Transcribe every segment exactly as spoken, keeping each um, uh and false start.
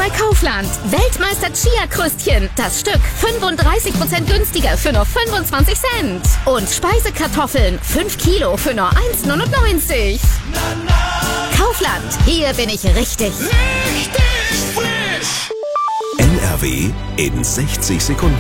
bei Kaufland. Weltmeister Chia-Kröstchen. Das Stück fünfunddreißig Prozent günstiger für nur fünfundzwanzig Cent. Und Speisekartoffeln. fünf Kilo für nur eins neunundneunzig. Kaufland. Hier bin ich richtig. Richtig frisch. N R W in sechzig Sekunden.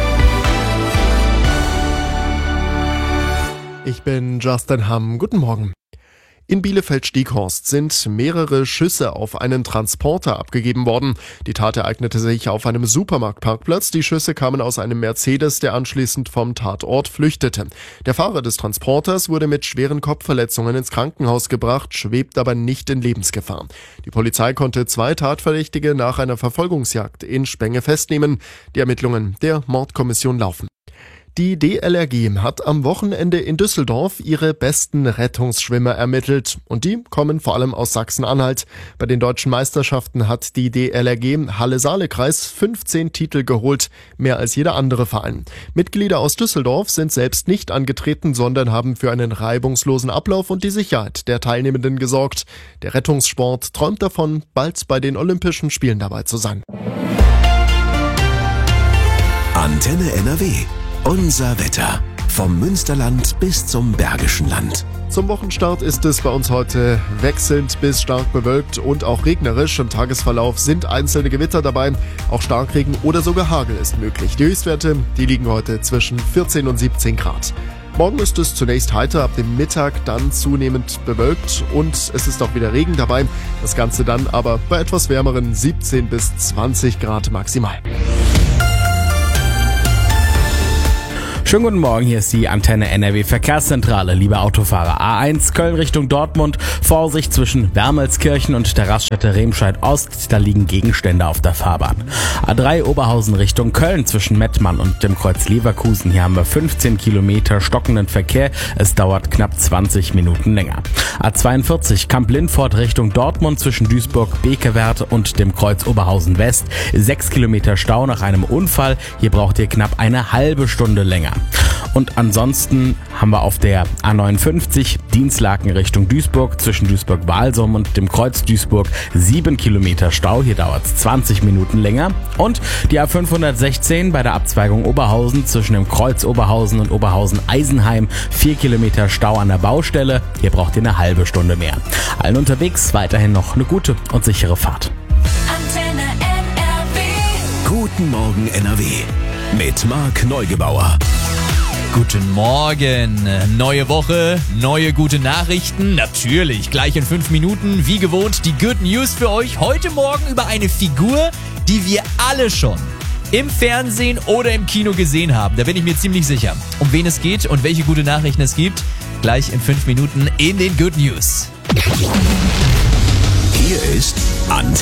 Ich bin Justin Hamm. Guten Morgen. In Bielefeld-Stieghorst sind mehrere Schüsse auf einen Transporter abgegeben worden. Die Tat ereignete sich auf einem Supermarktparkplatz. Die Schüsse kamen aus einem Mercedes, der anschließend vom Tatort flüchtete. Der Fahrer des Transporters wurde mit schweren Kopfverletzungen ins Krankenhaus gebracht, schwebt aber nicht in Lebensgefahr. Die Polizei konnte zwei Tatverdächtige nach einer Verfolgungsjagd in Spenge festnehmen. Die Ermittlungen der Mordkommission laufen. Die D L R G hat am Wochenende in Düsseldorf ihre besten Rettungsschwimmer ermittelt. Und die kommen vor allem aus Sachsen-Anhalt. Bei den deutschen Meisterschaften hat die D L R G Halle-Saale-Kreis fünfzehn Titel geholt, mehr als jeder andere Verein. Mitglieder aus Düsseldorf sind selbst nicht angetreten, sondern haben für einen reibungslosen Ablauf und die Sicherheit der Teilnehmenden gesorgt. Der Rettungssport träumt davon, bald bei den Olympischen Spielen dabei zu sein. Antenne N R W. Unser Wetter. Vom Münsterland bis zum Bergischen Land. Zum Wochenstart ist es bei uns heute wechselnd bis stark bewölkt und auch regnerisch. Im Tagesverlauf sind einzelne Gewitter dabei. Auch Starkregen oder sogar Hagel ist möglich. Die Höchstwerte, die liegen heute zwischen vierzehn und siebzehn Grad. Morgen ist es zunächst heiter, ab dem Mittag dann zunehmend bewölkt und es ist auch wieder Regen dabei. Das Ganze dann aber bei etwas wärmeren siebzehn bis zwanzig Grad maximal. Schönen guten Morgen, hier ist die Antenne N R W Verkehrszentrale, liebe Autofahrer. A eins Köln Richtung Dortmund, Vorsicht zwischen Wermelskirchen und der Raststätte Remscheid Ost, da liegen Gegenstände auf der Fahrbahn. A drei Oberhausen Richtung Köln zwischen Mettmann und dem Kreuz Leverkusen, hier haben wir fünfzehn Kilometer stockenden Verkehr, es dauert knapp zwanzig Minuten länger. A zweiundvierzig Kamp-Lindfort Richtung Dortmund zwischen Duisburg-Bekewert und dem Kreuz Oberhausen West, sechs Kilometer Stau nach einem Unfall, hier braucht ihr knapp eine halbe Stunde länger. Und ansonsten haben wir auf der A neunundfünfzig Dienstlaken Richtung Duisburg zwischen Duisburg-Walsum und dem Kreuz Duisburg sieben Kilometer Stau. Hier dauert es zwanzig Minuten länger. Und die A fünfhundertsechzehn bei der Abzweigung Oberhausen zwischen dem Kreuz Oberhausen und Oberhausen-Eisenheim vier Kilometer Stau an der Baustelle. Hier braucht ihr eine halbe Stunde mehr. Allen unterwegs weiterhin noch eine gute und sichere Fahrt. Antenne N R W. Guten Morgen N R W. Mit Marc Neugebauer. Guten Morgen. Neue Woche, neue gute Nachrichten. Natürlich, gleich in fünf Minuten, wie gewohnt, die Good News für euch. Heute Morgen über eine Figur, die wir alle schon im Fernsehen oder im Kino gesehen haben. Da bin ich mir ziemlich sicher. Um wen es geht und welche gute Nachrichten es gibt, gleich in fünf Minuten in den Good News. Hier ist Antenne.